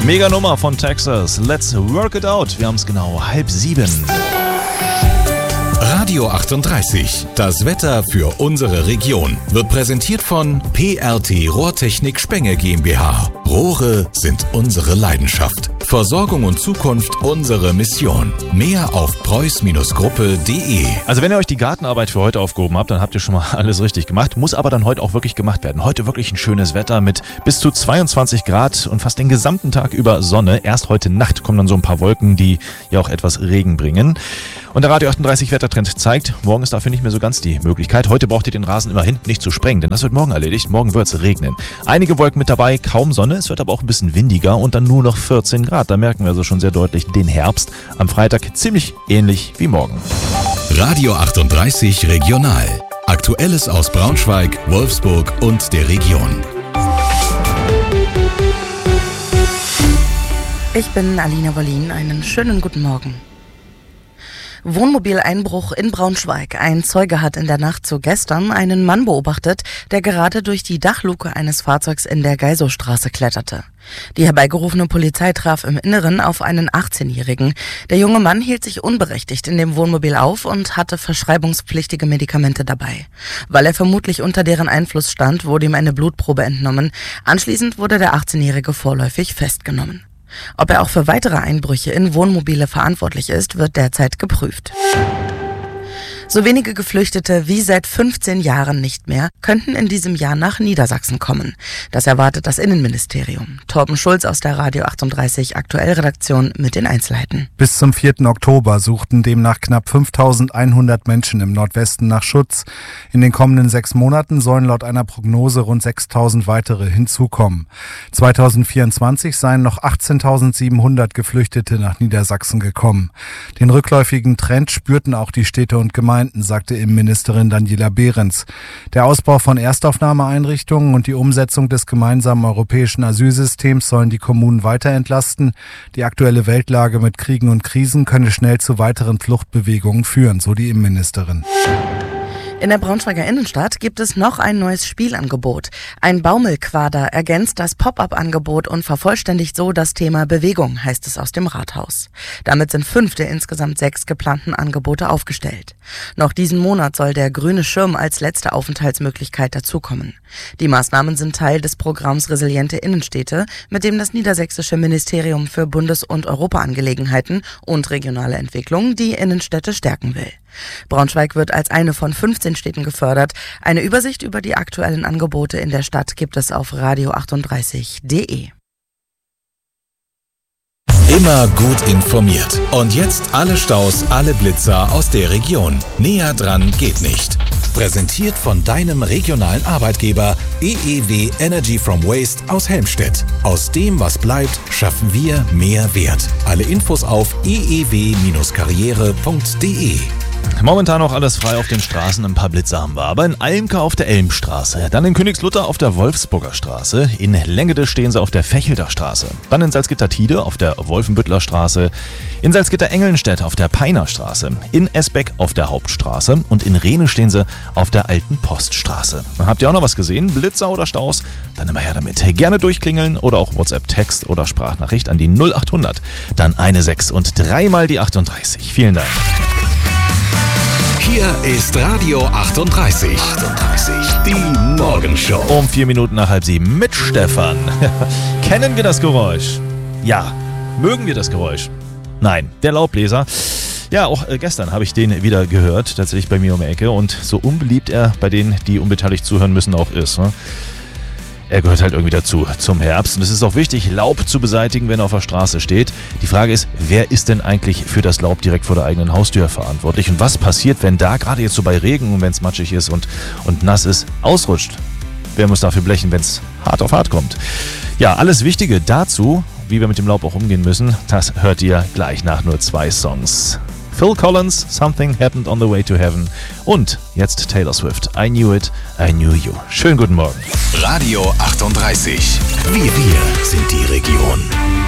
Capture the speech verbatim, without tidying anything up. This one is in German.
Mega Nummer von Texas. Let's work it out. Wir haben es genau halb sieben. Radio achtunddreißig, das Wetter für unsere Region, wird präsentiert von P R T Rohrtechnik Spenge GmbH. Rohre sind unsere Leidenschaft. Versorgung und Zukunft unsere Mission. Mehr auf preuß Gruppe punkt de. Also wenn ihr euch die Gartenarbeit für heute aufgehoben habt, dann habt ihr schon mal alles richtig gemacht. Muss aber dann heute auch wirklich gemacht werden. Heute wirklich ein schönes Wetter mit bis zu zweiundzwanzig Grad und fast den gesamten Tag über Sonne. Erst heute Nacht kommen dann so ein paar Wolken, die ja auch etwas Regen bringen. Und der Radio achtunddreißig Wettertrend zeigt, morgen ist dafür nicht mehr so ganz die Möglichkeit. Heute braucht ihr den Rasen immerhin nicht zu sprengen, denn das wird morgen erledigt. Morgen wird es regnen. Einige Wolken mit dabei, kaum Sonne. Es wird aber auch ein bisschen windiger und dann nur noch vierzehn Grad. Da merken wir also schon sehr deutlich den Herbst. Am Freitag ziemlich ähnlich wie morgen. Radio achtunddreißig Regional. Aktuelles aus Braunschweig, Wolfsburg und der Region. Ich bin Alina Wollin. Einen schönen guten Morgen. Wohnmobileinbruch in Braunschweig. Ein Zeuge hat in der Nacht zu gestern einen Mann beobachtet, der gerade durch die Dachluke eines Fahrzeugs in der Geisowstraße kletterte. Die herbeigerufene Polizei traf im Inneren auf einen achtzehnjährigen. Der junge Mann hielt sich unberechtigt in dem Wohnmobil auf und hatte verschreibungspflichtige Medikamente dabei. Weil er vermutlich unter deren Einfluss stand, wurde ihm eine Blutprobe entnommen. Anschließend wurde der achtzehnjährige vorläufig festgenommen. Ob er auch für weitere Einbrüche in Wohnmobile verantwortlich ist, wird derzeit geprüft. So wenige Geflüchtete wie seit fünfzehn Jahren nicht mehr könnten in diesem Jahr nach Niedersachsen kommen. Das erwartet das Innenministerium. Torben Schulz aus der Radio achtunddreißig Aktuellredaktion mit den Einzelheiten. Bis zum vierten Oktober suchten demnach knapp fünftausendeinhundert Menschen im Nordwesten nach Schutz. In den kommenden sechs Monaten sollen laut einer Prognose rund sechstausend weitere hinzukommen. zweitausendvierundzwanzig seien noch achtzehntausendsiebenhundert Geflüchtete nach Niedersachsen gekommen. Den rückläufigen Trend spürten auch die Städte und Gemeinden, sagte Innenministerin Daniela Behrens. Der Ausbau von Erstaufnahmeeinrichtungen und die Umsetzung des gemeinsamen europäischen Asylsystems sollen die Kommunen weiter entlasten. Die aktuelle Weltlage mit Kriegen und Krisen könne schnell zu weiteren Fluchtbewegungen führen, so die Innenministerin. In der Braunschweiger Innenstadt gibt es noch ein neues Spielangebot. Ein Baumelquader ergänzt das Pop-up-Angebot und vervollständigt so das Thema Bewegung, heißt es aus dem Rathaus. Damit sind fünf der insgesamt sechs geplanten Angebote aufgestellt. Noch diesen Monat soll der grüne Schirm als letzte Aufenthaltsmöglichkeit dazukommen. Die Maßnahmen sind Teil des Programms Resiliente Innenstädte, mit dem das niedersächsische Ministerium für Bundes- und Europaangelegenheiten und regionale Entwicklung die Innenstädte stärken will. Braunschweig wird als eine von fünfzehn Städten gefördert. Eine Übersicht über die aktuellen Angebote in der Stadt gibt es auf radio achtunddreißig punkt de. Immer gut informiert. Und jetzt alle Staus, alle Blitzer aus der Region. Näher dran geht nicht. Präsentiert von deinem regionalen Arbeitgeber E E W Energy from Waste aus Helmstedt. Aus dem, was bleibt, schaffen wir mehr Wert. Alle Infos auf e e w karriere punkt de. Momentan noch alles frei auf den Straßen, ein paar Blitzer haben wir. Aber in Almke auf der Elmstraße, dann in Königslutter auf der Wolfsburger Straße, in Lengede stehen sie auf der Fechelder Straße, dann in Salzgitter-Tide auf der Wolfenbüttler Straße, in Salzgitter-Engelnstedt auf der Peiner Straße, in Esbeck auf der Hauptstraße und in Rehne stehen sie auf der Alten Poststraße. Habt ihr auch noch was gesehen? Blitzer oder Staus? Dann immer her damit. Gerne durchklingeln oder auch WhatsApp-Text oder Sprachnachricht an die null achthundert, dann eine sechs und dreimal die achtunddreißig. Vielen Dank. Hier ist Radio achtunddreißig. achtunddreißig, die Morgenshow. Um vier Minuten nach halb sieben mit Stefan. Kennen wir das Geräusch? Ja. Mögen wir das Geräusch? Nein. Der Laubbläser. Ja, auch äh, gestern habe ich den wieder gehört, tatsächlich bei mir um die Ecke. Und so unbeliebt er bei denen, die unbeteiligt zuhören müssen, auch ist. Ne? Er gehört halt irgendwie dazu, zum Herbst. Und es ist auch wichtig, Laub zu beseitigen, wenn er auf der Straße steht. Die Frage ist, wer ist denn eigentlich für das Laub direkt vor der eigenen Haustür verantwortlich? Und was passiert, wenn da, gerade jetzt so bei Regen und wenn es matschig ist und, und nass ist, ausrutscht? Wer muss dafür blechen, wenn es hart auf hart kommt? Ja, alles Wichtige dazu, wie wir mit dem Laub auch umgehen müssen, das hört ihr gleich nach nur zwei Songs. Phil Collins, Something Happened on the Way to Heaven. Und jetzt Taylor Swift, I Knew It, I Knew You. Schönen guten Morgen. Radio achtunddreißig. Wir, wir sind die Region.